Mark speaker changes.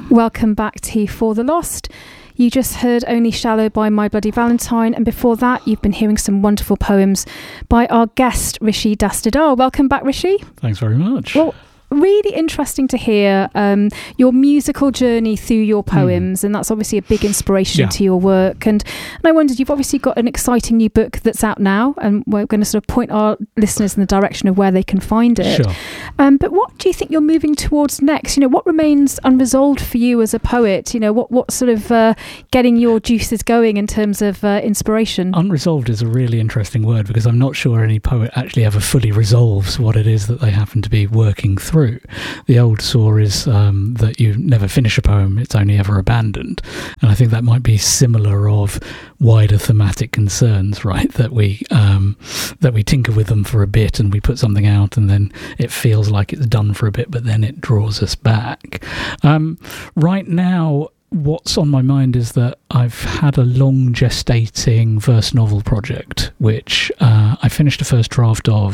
Speaker 1: Welcome back to For the Lost. You just heard Only Shallow by My Bloody Valentine, and before that you've been hearing some wonderful poems by our guest Rishi Dastidar. Welcome back, Rishi.
Speaker 2: Thanks very much.
Speaker 1: Well, really interesting to hear your musical journey through your poems, and that's obviously a big inspiration to your work. And I wondered, you've obviously got an exciting new book that's out now, and we're going to sort of point our listeners in the direction of where they can find it.
Speaker 2: Sure.
Speaker 1: But what do you think you're moving towards next? You know, what remains unresolved for you as a poet? You know, what sort of getting your juices going in terms of inspiration?
Speaker 2: Unresolved is a really interesting word, because I'm not sure any poet actually ever fully resolves what it is that they happen to be working through. The old saw is that you never finish a poem, it's only ever abandoned. And I think that might be similar of wider thematic concerns, right? That we tinker with them for a bit and we put something out and then it feels like it's done for a bit, but then it draws us back. Right now, what's on my mind is that I've had a long gestating verse novel project, which I finished a first draft of